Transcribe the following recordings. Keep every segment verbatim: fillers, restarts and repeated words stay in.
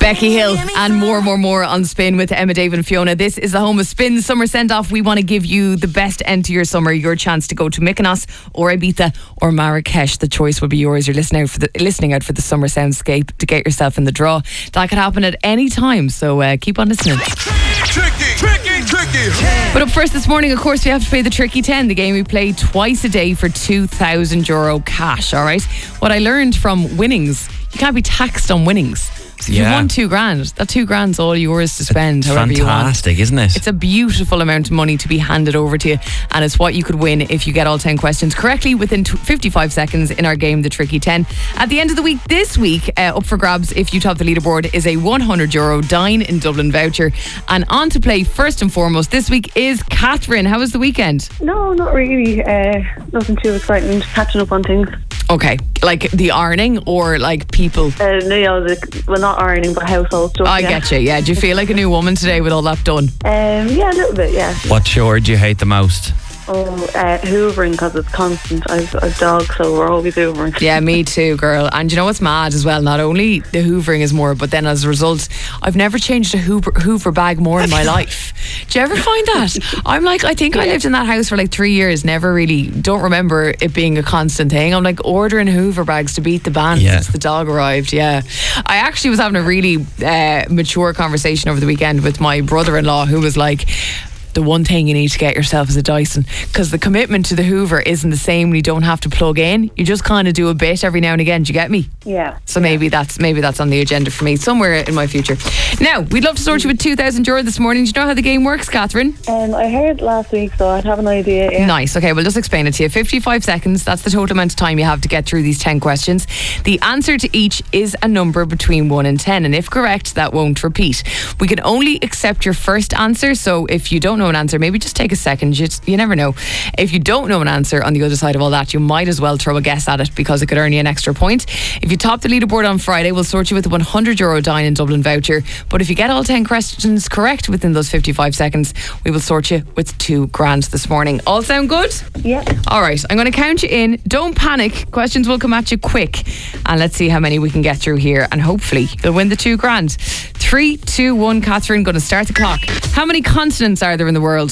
Becky Hill and more, more, more on Spin with Emma, David and Fiona. This is the home of Spin Summer Send Off. We want to give you the best end to your summer, your chance to go to Mykonos or Ibiza or Marrakesh. The choice will be yours. You're listening out for the, listening out for the summer soundscape to get yourself in the draw. That could happen at any time, so uh, keep on listening. Tricky, tricky, tricky. But up first this morning, of course, we have to play the Tricky ten, the game we play twice a day for two thousand euro cash, all right? What I learned from winnings, you can't be taxed on winnings. So if Yeah. you won two grand, that two grand's all yours to spend It's however you want. fantastic, isn't it? It's a beautiful amount of money to be handed over to you, and it's what you could win if you get all ten questions correctly within fifty-five seconds in our game, the Tricky ten. At the end of the week this week, uh, up for grabs if you top the leaderboard is a one hundred euro Dine in Dublin voucher. And on to play first and foremost this week is Catherine. How was the weekend? No, not really. Uh, nothing too exciting. Just catching up on things. Okay, like the ironing or like people? Uh, no, yeah, the, well, not ironing, but household stuff. I yeah. get you, yeah. Do you feel like a new woman today with all that done? Um, yeah, a little bit, yeah. What chore do you hate the most? Oh, uh, hoovering because it's constant. I've a dog, so we're always hoovering. Yeah, me too, girl. And you know what's mad as well? Not only the hoovering is more, but then as a result, I've never changed a hoover, hoover bag more in my life. Do you ever find that? I'm like, I think I lived in that house for like three years, never really, don't remember it being a constant thing. I'm like ordering hoover bags to beat the band Yeah. since the dog arrived, yeah. I actually was having a really uh, mature conversation over the weekend with my brother-in-law who was like, the one thing you need to get yourself is a Dyson, because the commitment to the Hoover isn't the same when you don't have to plug in. You just kind of do a bit every now and again. Do you get me? Yeah. So maybe that's maybe that's on the agenda for me somewhere in my future. Now, we'd love to sort you with two thousand euro this morning. Do you know how the game works, Catherine? Um, I heard last week, so I'd have an idea. Yeah. Nice. Okay, we'll just explain it to you. fifty-five seconds. That's the total amount of time you have to get through these ten questions. The answer to each is a number between one and ten. And if correct, that won't repeat. We can only accept your first answer. So if you don't know an answer, maybe just take a second. You, you never know. If you don't know an answer on the other side of all that, you might as well throw a guess at it because it could earn you an extra point. If you top the leaderboard on Friday, we'll sort you with a one hundred euro Dine in Dublin voucher. But if you get all ten questions correct within those fifty-five seconds, we will sort you with two grand this morning. All sound good? Yeah. All right, I'm going to count you in. Don't panic. Questions will come at you quick. And let's see how many we can get through here. And hopefully you'll win the two grand. Three, two, one, Catherine, going to start the clock. How many continents are there in the world?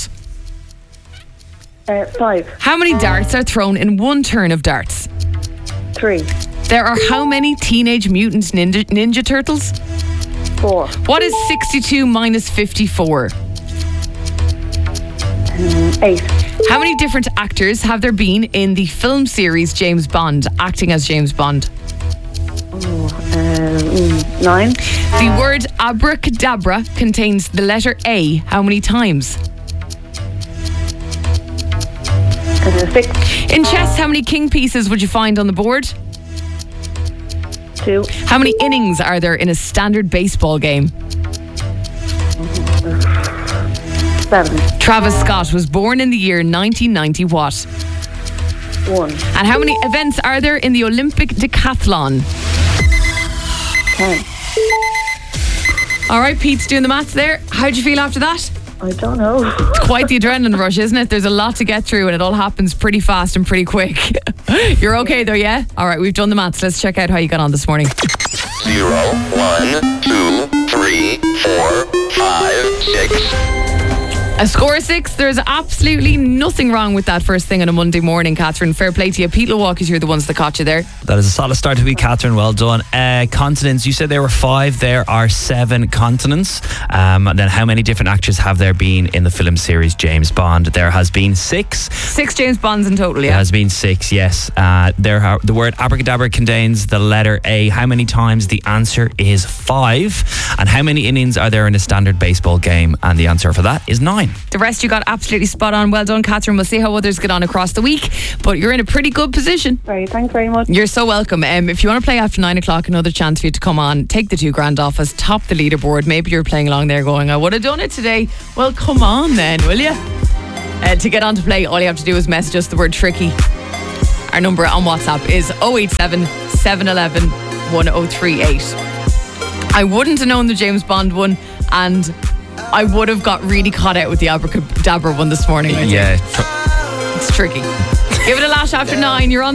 Uh, five. How many darts are thrown in one turn of darts? Three. There are how many Teenage Mutant Ninja, Ninja Turtles? Four. What is sixty-two minus fifty-four? Um, eight. How many different actors have there been in the film series James Bond, acting as James Bond? Oh, um, nine. The word abracadabra contains the letter A how many times? Uh, six. In chess, how many king pieces would you find on the board? Two. How many innings are there in a standard baseball game? Seven. Travis Scott was born in the year nineteen ninety what? One. And how many events are there in the Olympic decathlon? Ten. All right, Pete's doing the maths there. How'd you feel after that? I don't know. Quite the adrenaline rush, isn't it? There's a lot to get through and it all happens pretty fast and pretty quick. You're okay though, yeah? All right, we've done the maths. Let's check out how you got on this morning. Zero, one, two, three, four, five, six. A score of six. There's absolutely nothing wrong with that first thing on a Monday morning, Catherine. Fair play to you. Pete Lewalkers, you're the ones that caught you there. That is a solid start to the week, Catherine. Well done. Uh, continents, you said there were five. There are seven continents. Um, and then how many different actors have there been in the film series James Bond? There has been six. Six James Bonds in total, There yeah? has been six, yes. Uh, there are, the word abracadabra contains the letter A. How many times? The answer is five. And how many innings are there in a standard baseball game? And the answer for that is nine. The rest you got absolutely spot on. Well done, Catherine. We'll see how others get on across the week. But you're in a pretty good position. Right, thanks very much. You're so welcome. Um, if you want to play after nine o'clock, another chance for you to come on, take the two grand off us, top the leaderboard. Maybe you're playing along there going, I would have done it today. Well, come on then, will you? Uh, to get on to play, all you have to do is message us the word tricky. Our number on WhatsApp is oh eight seven, seven one one, one oh three eight. I wouldn't have known the James Bond one, and I would have got really caught out with the abracadabra one this morning. I think. Yeah. It's tricky. Give it a lash after nine. You're on